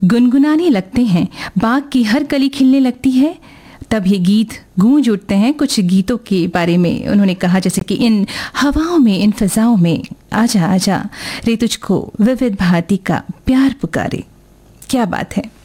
गुनगुनाने लगते हैं, बाग की हर कली खिलने लगती है, तब ये गीत गूंज उठते हैं। कुछ गीतों के बारे में उन्होंने कहा, जैसे कि इन हवाओं में, इन फिजाओं में आजा आजा रे तुझको विविध भारती का प्यार पुकारे। क्या बात है।